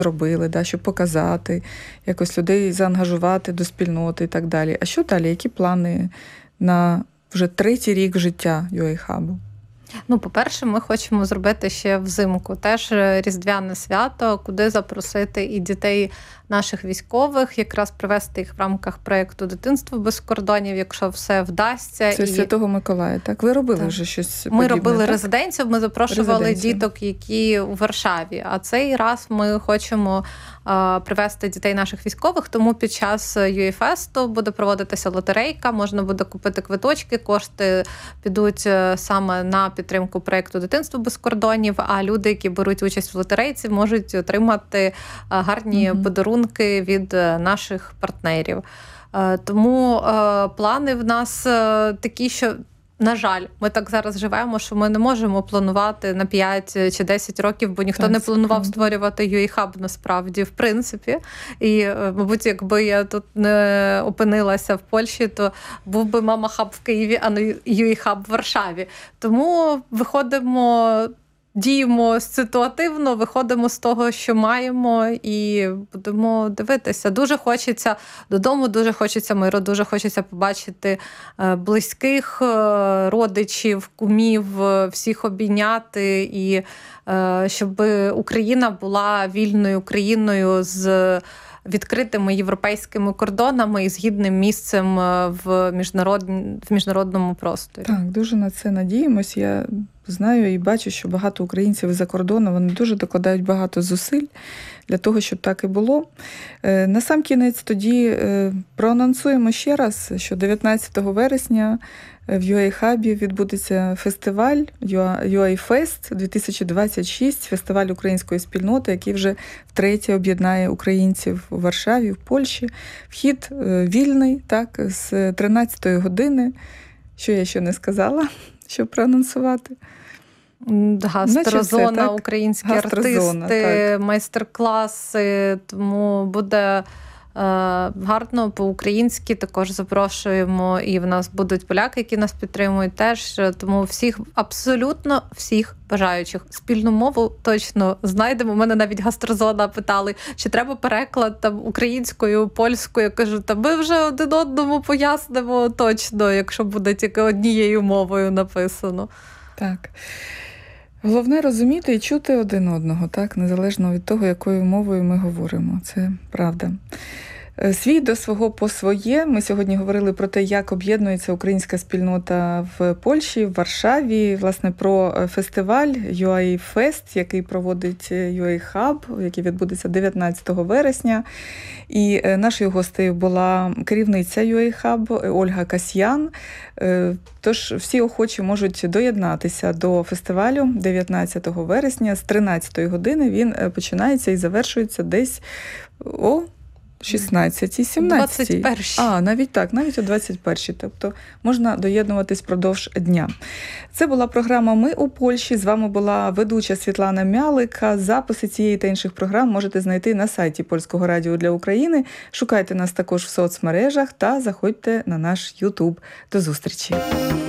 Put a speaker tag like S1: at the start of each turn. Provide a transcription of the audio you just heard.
S1: зробили, да, щоб показати, якось людей заангажувати до спільноти і так далі. А що далі? Які плани на вже 3-й рік життя UA Hub?
S2: По-перше, ми хочемо зробити ще взимку теж різдвяне свято, куди запросити і дітей наших військових, якраз привести їх в рамках проєкту «Дитинство без кордонів», якщо все вдасться.
S1: Це Святого Миколая, так? Ви робили вже щось подібне?
S2: Ми робили
S1: так?
S2: резиденцію, ми запрошували діток, які у Варшаві. А цей раз ми хочемо привезти дітей наших військових, тому під час UA-фесту буде проводитися лотерейка, можна буде купити квиточки, кошти підуть саме на підтримку проєкту «Дитинство без кордонів», а люди, які беруть участь в лотерейці, можуть отримати гарні подарунки від наших партнерів. Тому плани в нас такі, що, на жаль, ми так зараз живемо, що ми не можемо планувати на 5 чи 10 років, бо ніхто не планував створювати UA Hub насправді, в принципі. І, мабуть, якби я тут не опинилася в Польщі, то був би Мама Хаб в Києві, а не UA Hub в Варшаві. Тому діємо ситуативно, виходимо з того, що маємо, і будемо дивитися. Дуже хочеться додому, дуже хочеться миру, дуже хочеться побачити близьких, родичів, кумів, всіх обійняти, і щоб Україна була вільною країною з відкритими європейськими кордонами і з гідним місцем в міжнародному просторі. Так,
S1: дуже на це надіємось. Я знаю і бачу, що багато українців за кордону, вони дуже докладають багато зусиль для того, щоб так і було. Насамкінець тоді проанонсуємо ще раз, що 19 вересня в UA Hub відбудеться фестиваль UA Fest 2026, фестиваль української спільноти, який вже втретє об'єднає українців у Варшаві, в Польщі. Вхід вільний, так, з 13-ї години. Що я ще не сказала, щоб проанонсувати?
S2: Гастрозона, українські артисти, майстер-класи, тому буде гарно по-українськи. Також запрошуємо, і в нас будуть поляки, які нас підтримують теж, тому абсолютно всіх бажаючих. Спільну мову точно знайдемо. У мене навіть гастрозона питали, чи треба переклад там українською, польською. Я кажу, ми вже один одному пояснимо точно, якщо буде тільки однією мовою написано.
S1: Так. Головне розуміти і чути один одного, так, незалежно від того, якою мовою ми говоримо. Це правда. Свій до свого по своє. Ми сьогодні говорили про те, як об'єднується українська спільнота в Польщі, в Варшаві, власне, про фестиваль UA Fest, який проводить UA Hub, який відбудеться 19 вересня. І нашою гостею була керівниця UA Hub Ольга Касьян. Тож всі охочі можуть доєднатися до фестивалю 19 вересня з 13-ї години. Він починається і завершується десь о 16-й, 17-й.
S2: 21-й.
S1: Навіть о 21-й. Тобто можна доєднуватись впродовж дня. Це була програма «Ми у Польщі». З вами була ведуча Світлана Мялика. Записи цієї та інших програм можете знайти на сайті Польського радіо для України. Шукайте нас також в соцмережах та заходьте на наш YouTube. До зустрічі!